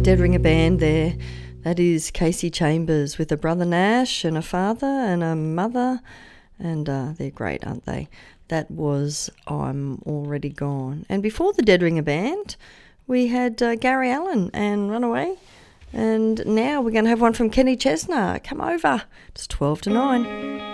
Dead Ringer Band there. That is Casey Chambers with a brother Nash and a father and a mother, and they're great, aren't they? That was I'm Already Gone. And before the Dead Ringer Band, we had Gary Allen and Runaway. And now we're going to have one from Kenny Chesner. Come over. It's 12 to 9.